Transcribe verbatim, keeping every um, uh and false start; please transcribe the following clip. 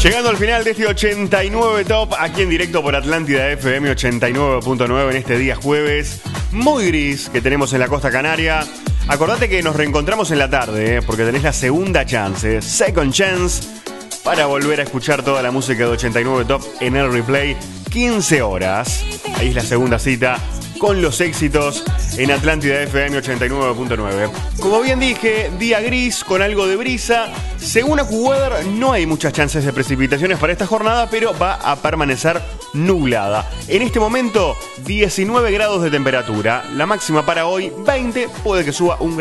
Llegando al final de este ochenta y nueve Top, aquí en directo por Atlántida F M ochenta y nueve punto nueve en este día jueves muy gris que tenemos en la costa canaria. Acordate que nos reencontramos en la tarde, ¿eh? Porque tenés la segunda chance, second chance, para volver a escuchar toda la música de ochenta y nueve Top en el replay, quince horas. Ahí es la segunda cita con los éxitos en Atlántida F M ochenta y nueve punto nueve. Como bien dije, día gris con algo de brisa. Según AccuWeather, no hay muchas chances de precipitaciones para esta jornada, pero va a permanecer nublada. En este momento, diecinueve grados de temperatura. La máxima para hoy, veinte, puede que suba un grado.